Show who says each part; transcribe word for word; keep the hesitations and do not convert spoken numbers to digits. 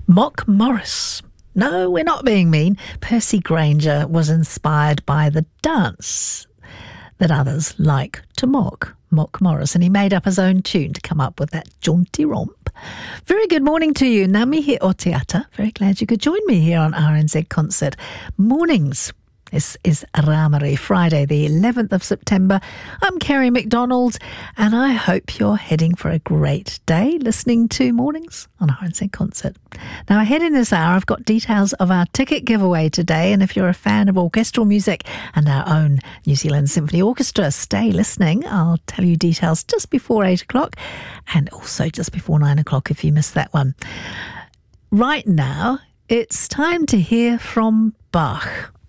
Speaker 1: Mock Morris. No, we're not being mean. Percy Granger was inspired by the dance that others like to mock, Mock Morris, and he made up his own tune to come up with that jaunty romp. Very good morning to you. Ngā mihi o te ata. Very glad you could join me here on R N Z Concert Mornings. This is Rāmari, Friday the eleventh of September. I'm Kerry McDonald, and I hope you're heading for a great day listening to Mornings on R N Z Concert. Now, ahead in this hour, I've got details of our ticket giveaway today, and if you're a fan of orchestral music and our own New Zealand Symphony Orchestra, stay listening. I'll tell you details just before eight o'clock and also just before nine o'clock if you missed that one. Right now, it's time to hear from Bach.